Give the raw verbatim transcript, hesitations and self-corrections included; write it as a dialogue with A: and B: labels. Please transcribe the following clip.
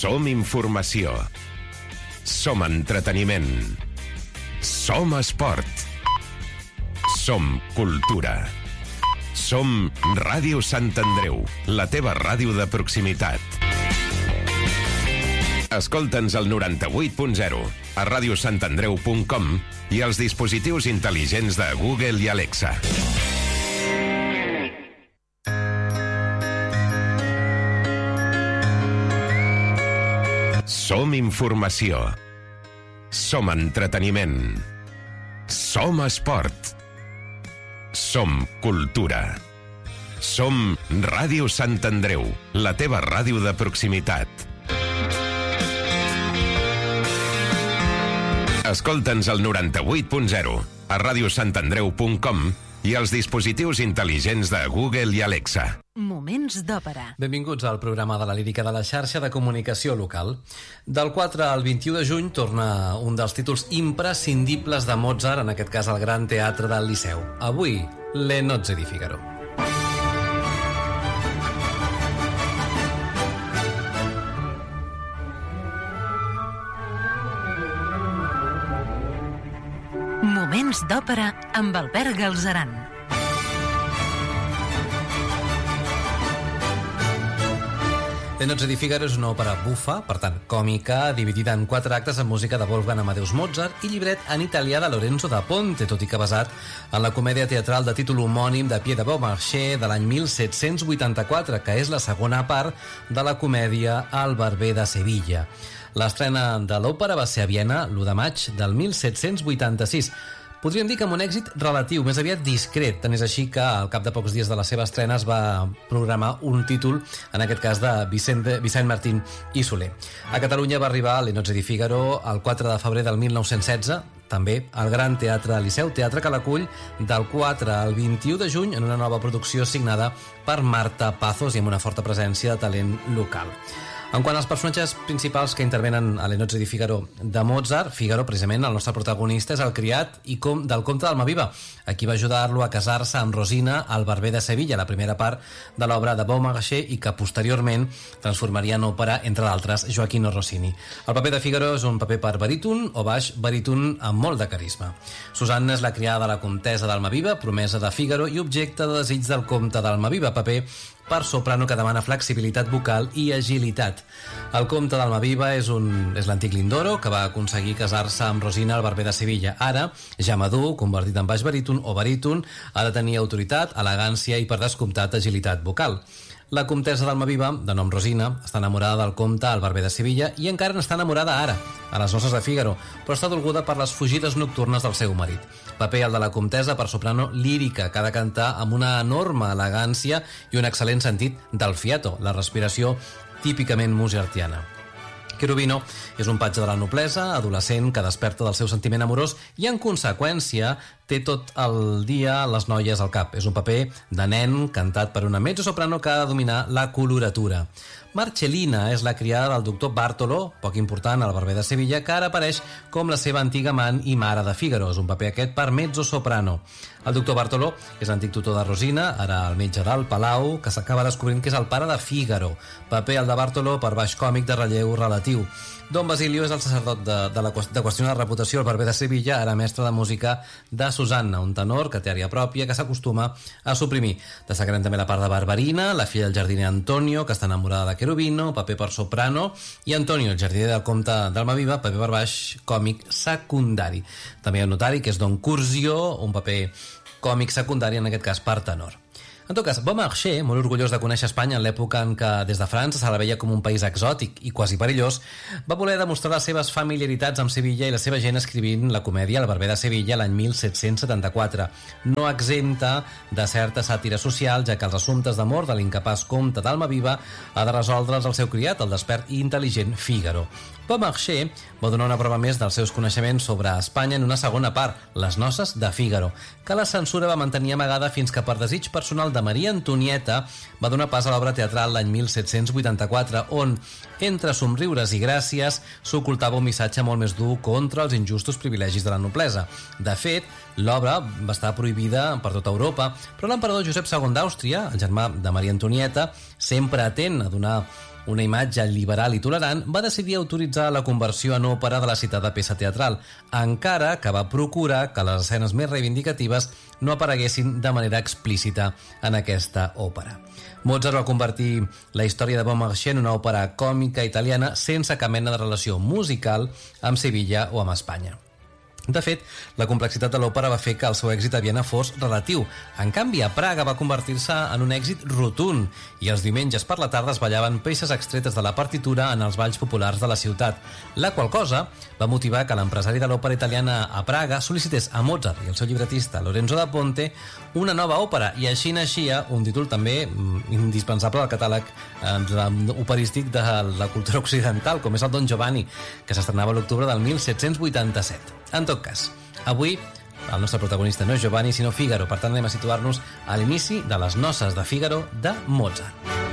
A: Som informació. Som entreteniment. Som esport. Som cultura. Som Ràdio Sant Andreu, la teva ràdio de proximitat. Escolta'ns al noranta-vuit punt zero, a radiosantandreu punt com i als dispositius intel·ligents de Google i Alexa. Som informació. Som entreteniment. Som esport. Som cultura. Som Ràdio Sant Andreu, la teva ràdio de proximitat. Escolta'ns al noranta-vuit punt zero, a radiosantandreu punt com i als dispositius intel·ligents de Google i Alexa.
B: Moments d'òpera.
C: Benvinguts al programa de la lírica de la xarxa de comunicació local. Del quatre al vint-i-u de juny torna un dels títols imprescindibles de Mozart, en aquest cas al Gran Teatre del Liceu. Avui, Le Nozze di Figaro.
B: Moments d'òpera amb Albert Galzeran.
C: Le Nozze di Figaro és una òpera bufa, per tant còmica, dividida en quatre actes amb música de Wolfgang Amadeus Mozart i llibret en italià de Lorenzo da Ponte, tot i que basat en la comèdia teatral de títol homònim de Pierre de Beaumarchais de l'any mil set-cents vuitanta-quatre, que és la segona part de la comèdia El barber de Sevilla. L'estrena de l'òpera va ser a Viena l'u de maig del mil set-cents vuitanta-sis. Podríem dir que amb un èxit relatiu, més aviat discret. Tant és així que al cap de pocs dies de la seva estrena es va programar un títol, en aquest cas de Vicente, Vicent Martín i Soler. A Catalunya va arribar Le Nozze di Figaro el quatre de febrer del mil nou-cents setze, també al Gran Teatre del Liceu, teatre que l'acull del quatre al vint-i-u de juny en una nova producció signada per Marta Pazos i amb una forta presència de talent local. En quant als personatges principals que intervenen a Le Nozze di Figaro de Mozart, Figaro, precisament, el nostre protagonista, és el criat i com del comte d'Almaviva, a qui va ajudar-lo a casar-se amb Rosina, el barber de Sevilla, la primera part de l'obra de Beaumarchais i que posteriorment transformaria en òpera, entre d'altres, Gioacchino Rossini. El paper de Figaro és un paper per baríton o baix baríton amb molt de carisma. Susanna és la criada de la comtessa d'Almaviva, promesa de Figaro i objecte de desig del comte d'Almaviva, paper per soprano que demana flexibilitat vocal i agilitat. El comte d'Almaviva és, un, és l'antic Lindoro, que va aconseguir casar-se amb Rosina, el barber de Sevilla. Ara, ja madur, convertit en baix baríton o baríton, ha de tenir autoritat, elegància i, per descomptat, agilitat vocal. La comtessa d'Almaviva, de nom Rosina, està enamorada del comte, el barber de Sevilla, i encara n'està enamorada ara, a les noces de Figaro, però està dolguda per les fugides nocturnes del seu marit. Paper el de la comtessa per soprano lírica, que ha de cantar amb una enorme elegància i un excel·lent sentit del fiato, la respiració típicament mozartiana. Cherubino és un patge de la noblesa, adolescent que desperta del seu sentiment amorós i, en conseqüència, té tot el dia les noies al cap. És un paper de nen cantat per una mezzosoprano que ha de dominar la coloratura. Marcellina és la criada del doctor Bartolo, poc important al barber de Sevilla, que ara apareix com la seva antiga amant i mare de Figaro. És un paper aquest per mezzosoprano. El doctor Bartolo és l'antic tutor de Rosina, ara el metge del Palau, que s'acaba descobrint que és el pare de Figaro. Paper el de Bartolo per baix còmic de relleu relatiu. Don Basilio és el sacerdot de, de, la, de qüestió de reputació, el barber de Sevilla, ara mestre de música de Susanna, un tenor que té àrea pròpia que s'acostuma a suprimir. Destacarem també la part de Barberina, la filla del jardiner Antonio, que està enamorada de Cherubino, paper per soprano, i Antonio, el jardiner del comte d'Almaviva, paper per baix còmic secundari. També hi ha un notari, que és Don Curzio, un paper còmic secundari, en aquest cas per tenor. En tot cas, Beaumarchais, molt orgullós de conèixer Espanya en l'època en què des de França se la veia com un país exòtic i quasi perillós, va voler demostrar les seves familiaritats amb Sevilla i la seva gent escrivint la comèdia El barber de Sevilla l'any mil set-cents setanta-quatre. No exempta de certa sàtira social, ja que els assumptes d'amor de l'incapaç comte d'Almaviva ha de resoldre'ls el seu criat, el despert i intel·ligent Figaro. Beaumarchais va donar una prova més dels seus coneixements sobre Espanya en una segona part, Les noces de Figaro, que la censura va mantenir amagada fins que, per desig personal de Maria Antonieta, va donar pas a l'obra teatral l'any mil set-cents vuitanta-quatre, on, entre somriures i gràcies, s'ocultava un missatge molt més dur contra els injustos privilegis de la noblesa. De fet, l'obra va estar prohibida per tota Europa, però l'emperador Josep segon d'Àustria, el germà de Maria Antonieta, sempre atent a donar una imatge liberal i tolerant, va decidir autoritzar la conversió en òpera de la citada peça teatral, encara que va procurar que les escenes més reivindicatives no apareguessin de manera explícita en aquesta òpera. Mozart va convertir la història de Beaumarchais en una òpera còmica italiana sense cap mena de relació musical amb Sevilla o amb Espanya. De fet, la complexitat de l'òpera va fer que el seu èxit a Viena fos relatiu. En canvi, a Praga va convertir-se en un èxit rotund i els diumenges per la tarda es ballaven peces extretes de la partitura en els balls populars de la ciutat, la qual cosa va motivar que l'empresari de l'òpera italiana a Praga sol·licités a Mozart i el seu llibretista Lorenzo da Ponte una nova òpera, i així naixia un títol també indispensable al catàleg operístic de la cultura occidental, com és el Don Giovanni, que s'estrenava a l'octubre del mil set-cents vuitanta-set. En tot cas, avui el nostre protagonista no és Giovanni, sinó Fígaro. Per tant, anem a situar-nos a l'inici de les noces de Fígaro de Mozart.